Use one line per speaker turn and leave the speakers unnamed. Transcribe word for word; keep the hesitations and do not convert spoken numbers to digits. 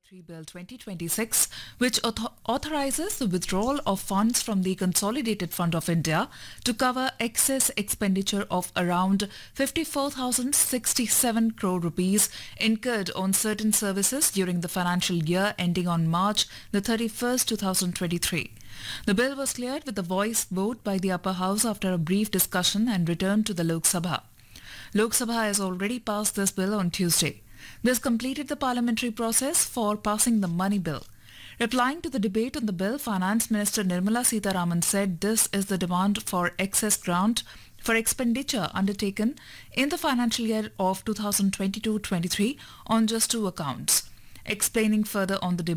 three Bill twenty twenty-six, which author- authorizes the withdrawal of funds from the Consolidated Fund of India to cover excess expenditure of around fifty-four thousand sixty-seven crore rupees incurred on certain services during the financial year ending on March the thirty-first, two thousand twenty-three. The bill was cleared with a voice vote by the upper house after a brief discussion and returned to the Lok Sabha. Lok Sabha has already passed this bill on Tuesday. This completed the parliamentary process for passing the money bill. Replying to the debate on the bill, Finance Minister Nirmala Sitharaman said this is the demand for excess grant for expenditure undertaken in the financial year of two thousand twenty-two twenty-three on just two accounts. Explaining further on the demand,